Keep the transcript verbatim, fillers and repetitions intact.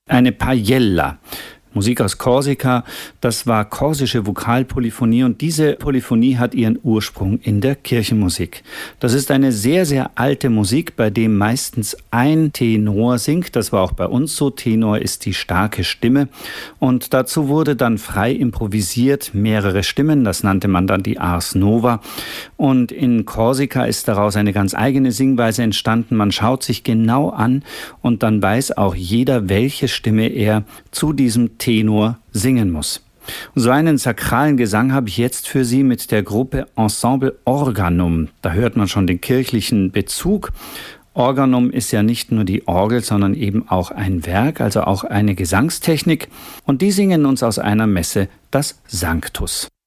Eine Paella. Musik aus Korsika, das war korsische Vokalpolyphonie und diese Polyphonie hat ihren Ursprung in der Kirchenmusik. Das ist eine sehr, sehr alte Musik, bei dem meistens ein Tenor singt. Das war auch bei uns so. Tenor ist die starke Stimme und dazu wurde dann frei improvisiert mehrere Stimmen. Das nannte man dann die Ars Nova und in Korsika ist daraus eine ganz eigene Singweise entstanden. Man schaut sich genau an und dann weiß auch jeder, welche Stimme er zu diesem Tenor singen muss. Und so einen sakralen Gesang habe ich jetzt für Sie mit der Gruppe Ensemble Organum. Da hört man schon den kirchlichen Bezug. Organum ist ja nicht nur die Orgel, sondern eben auch ein Werk, also auch eine Gesangstechnik. Und die singen uns aus einer Messe das Sanctus.